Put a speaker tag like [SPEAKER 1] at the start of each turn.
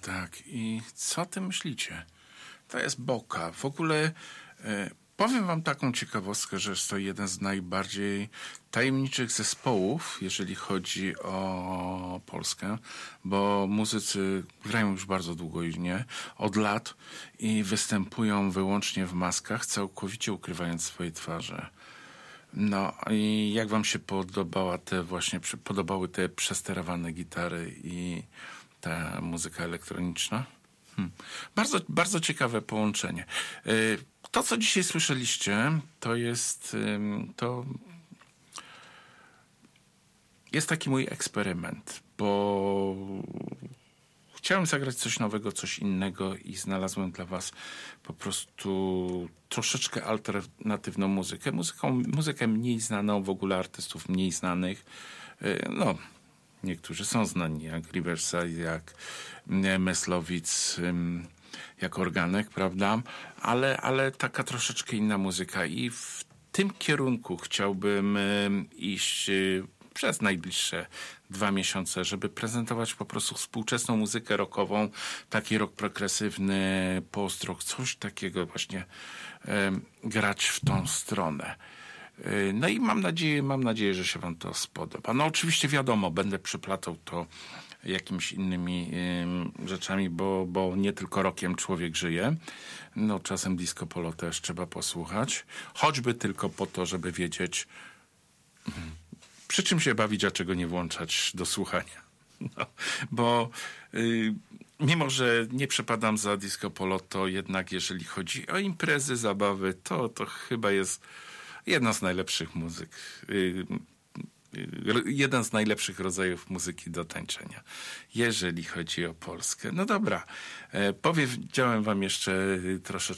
[SPEAKER 1] tak. I co ty myślicie? To jest Boka. W ogóle powiem wam taką ciekawostkę, że jest to jeden z najbardziej tajemniczych zespołów, jeżeli chodzi o Polskę, bo muzycy grają już bardzo długo i nie, od lat i występują wyłącznie w maskach, całkowicie ukrywając swoje twarze. No i jak wam się podobały te przesterowane gitary i ta muzyka elektroniczna? Bardzo, bardzo ciekawe połączenie. To, co dzisiaj słyszeliście, to jest taki mój eksperyment, bo chciałem zagrać coś nowego, coś innego i znalazłem dla was po prostu troszeczkę alternatywną muzykę. Muzykę mniej znaną, w ogóle artystów mniej znanych. No, niektórzy są znani, jak Riverside, jak Meslowic, jak Organek, prawda? Ale taka troszeczkę inna muzyka i w tym kierunku chciałbym iść przez najbliższe 2 miesiące, żeby prezentować po prostu współczesną muzykę rockową, taki rock progresywny, post-rock, coś takiego właśnie grać w tą stronę. No i mam nadzieję, że się wam to spodoba. No oczywiście wiadomo, będę przyplatał to jakimiś innymi rzeczami, bo nie tylko rockiem człowiek żyje. No czasem disco polo też trzeba posłuchać. Choćby tylko po to, żeby wiedzieć, przy czym się bawić, a czego nie włączać do słuchania. No, bo mimo, że nie przepadam za disco polo, to jednak jeżeli chodzi o imprezy, zabawy, to chyba jest jedna z najlepszych muzyk. Jeden z najlepszych rodzajów muzyki do tańczenia, jeżeli chodzi o Polskę. No dobra, powiedziałem wam jeszcze troszeczkę